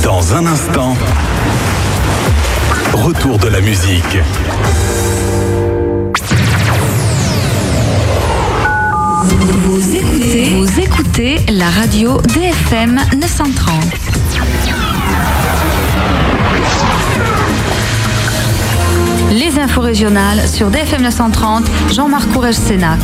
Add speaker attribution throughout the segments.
Speaker 1: Dans un instant, retour de la musique.
Speaker 2: Vous écoutez la radio DFM 930. Les infos régionales sur DFM 930, Jean-Marc Courrèges-Sénac.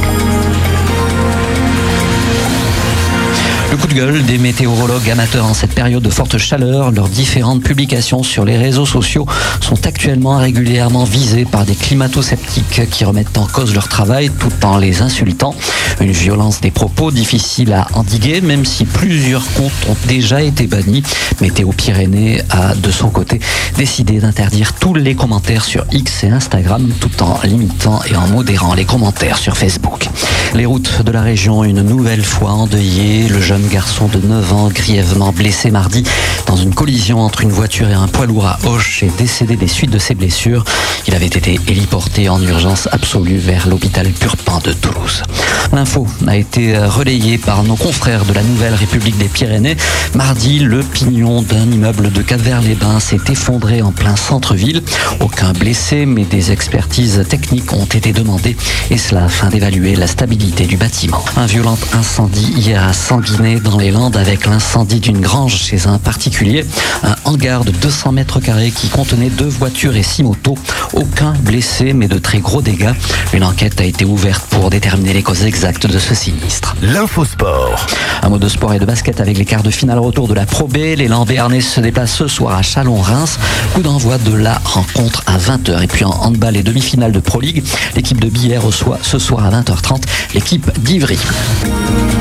Speaker 3: Le coup de gueule des météorologues amateurs en cette période de forte chaleur, leurs différentes publications sur les réseaux sociaux sont actuellement régulièrement visées par des climato-sceptiques qui remettent en cause leur travail tout en les insultant. Une violence des propos difficile à endiguer, même si plusieurs comptes ont déjà été bannis. Météo Pyrénées a de son côté décidé d'interdire tous les commentaires sur X et Instagram tout en limitant et en modérant les commentaires sur Facebook. Les routes de la région une nouvelle fois endeuillées. Le jeune garçon de 9 ans, grièvement blessé mardi dans une collision entre une voiture et un poids lourd à Auch, est décédé des suites de ses blessures. Il avait été héliporté en urgence absolue vers l'hôpital Purpan de Toulouse. L'info a été relayée par nos confrères de la Nouvelle République des Pyrénées. Mardi, le pignon d'un immeuble de Cap-Vert-les-Bains s'est effondré en plein centre-ville. Aucun blessé, mais des expertises techniques ont été demandées, et cela afin d'évaluer la stabilité du bâtiment. Un violent incendie hier à Sanguinet dans les Landes avec l'incendie d'une grange chez un particulier. Un hangar de 200 mètres carrés qui contenait 2 voitures et 6 motos. Aucun blessé, mais de très gros dégâts. Une enquête a été ouverte pour déterminer les causes exactes de ce sinistre.
Speaker 1: L'infosport.
Speaker 3: Un mot de sport et de basket avec les quarts de finale retour de la Pro B. L'élan béarnais se déplace ce soir à Chalon-Reims. Coup d'envoi de la rencontre à 20h. Et puis en handball et demi-finale de Pro League, l'équipe de Billère reçoit ce soir à 20h30 l'équipe d'Ivry.